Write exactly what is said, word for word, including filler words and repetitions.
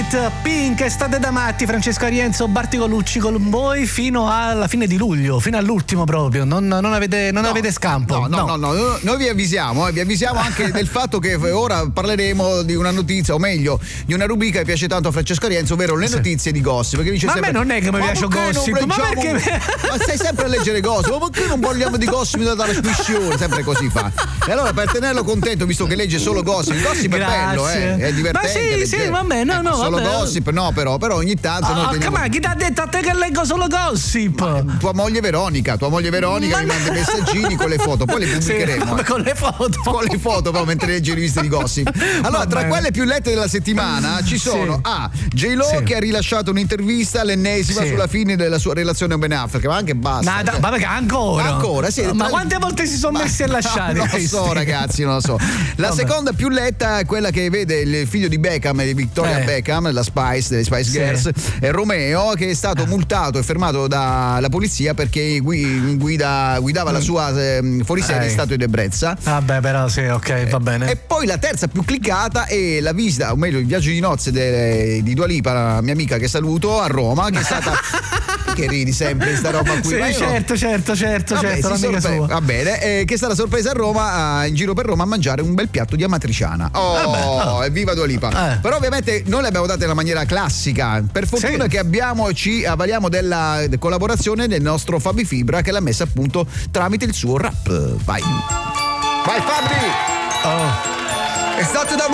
It, Pink, Estate da matti, Francesco Arienzo, Bartico Lucci con voi fino alla fine di luglio, fino all'ultimo proprio. Non, non, avete, non no, avete scampo. No, no, no, no, no. Noi vi avvisiamo, eh, vi avvisiamo anche del fatto che ora parleremo di una notizia, o meglio, di una rubrica che piace tanto a Francesco Arienzo, ovvero le notizie di gossip. Perché dice ma sempre, a me non è che mi piace gossip, ma perché? Ma stai sempre a leggere gossip, ma perché non parliamo di gossip da trasmissione? Sempre così fa. E allora per tenerlo contento, visto che legge solo gossip, il gossip Grazie. è bello, eh, è divertente. Ma sì, leggero. sì, vabbè, no, eh, no, solo vabbè. gossip, no, però, però ogni tanto. Oh, noi teniamo... Ma chi ti ha detto a te che leggo solo gossip? Ma, tua moglie Veronica, tua moglie Veronica ma mi no. manda i messaggini con le foto, poi le pubblicheremo. Sì, eh. con le foto. Con le foto, però, mentre leggi le riviste di gossip. Allora, Va tra bene. quelle più lette della settimana ci sono Sì. A. J-Lo Sì. che ha rilasciato un'intervista, l'ennesima Sì. sulla fine della sua relazione con Ben Affleck, ma anche basta. Nada, cioè. ma perché ancora? Ancora, sì. Ma tra- quante volte si sono Ma- messi a lasciare? Non lo questi? so, ragazzi, non lo so. La Vabbè. seconda più letta è quella che vede il figlio di Beckham, di Victoria Eh. Beckham, la Spice, delle Spice Sì. Girls, è Romeo, che è stato multato e fermato dalla polizia perché gui- guida- guidava la sua eh, fuorisede in Eh. stato di ebbrezza. Vabbè, però sì, ok, va bene. E poi la terza più cliccata è la visita, o meglio il viaggio di nozze de- di Dua Lipa, la mia amica che saluto, a Roma, che è stata... che ridi sempre sta roba qui? Sì, Ma io no. certo, certo, certo, Vabbè, certo, si l'amica sorpre- sua. va bene, eh, che è stata sorpresa a Roma, eh, in giro per Roma a mangiare un bel piatto di amatriciana. Oh, Vabbè, oh. evviva Dua Lipa. Eh. Però ovviamente noi le abbiamo date nella maniera classica. Per fortuna Sì. che abbiamo ci avvaliamo della collaborazione del nostro Fabi Fibra, che l'ha messa appunto tramite il suo rap. Vai. Vai Fabi! Oh. Estate da